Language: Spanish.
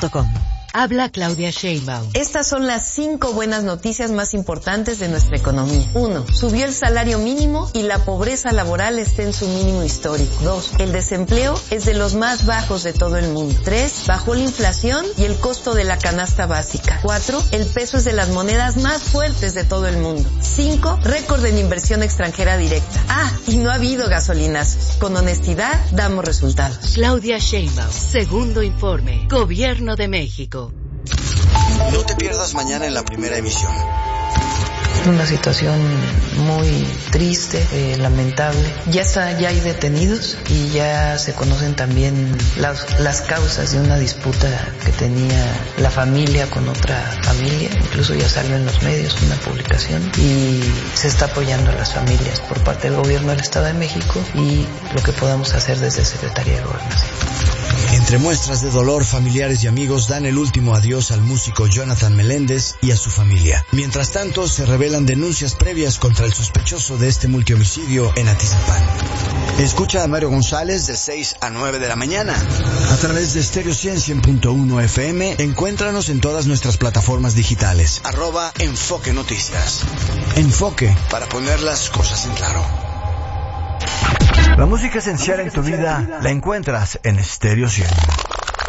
elsolosholding.com. Habla Claudia Sheinbaum. Estas son las 5 buenas noticias más importantes de nuestra economía. 1. Subió el salario mínimo y la pobreza laboral está en su mínimo histórico. 2. El desempleo es de los más bajos de todo el mundo. 3. Bajó la inflación y el costo de la canasta básica. 4. El peso es de las monedas más fuertes de todo el mundo. 5. Récord en inversión extranjera directa. Y no ha habido gasolinazos. Con honestidad damos resultados. Claudia Sheinbaum. Segundo informe. Gobierno de México. No te pierdas mañana en la primera emisión. Una situación muy triste, lamentable. Ya hay detenidos y ya se conocen también las causas de una disputa que tenía la familia con otra familia. Incluso ya salió en los medios una publicación y se está apoyando a las familias por parte del gobierno del Estado de México y lo que podamos hacer desde Secretaría de Gobernación. Entre muestras de dolor, familiares y amigos dan el último adiós al músico Jonathan Meléndez y a su familia. Mientras tanto, se revelan denuncias previas contra el sospechoso de este multihomicidio en Atizapán. Escucha a Mario González de 6 a 9 de la mañana. A través de Stereo 100.1 FM, encuéntranos en todas nuestras plataformas digitales. @Enfoque Noticias. Enfoque, para poner las cosas en claro. La música esencial en tu vida la encuentras en Stereo 100.